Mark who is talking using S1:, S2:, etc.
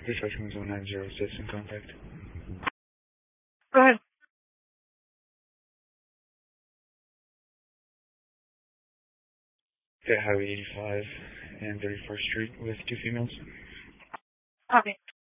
S1: Dispatch 190, citizen contact.
S2: Go ahead.
S1: Okay, Highway 85 and 34th Street with two females.
S2: Copy.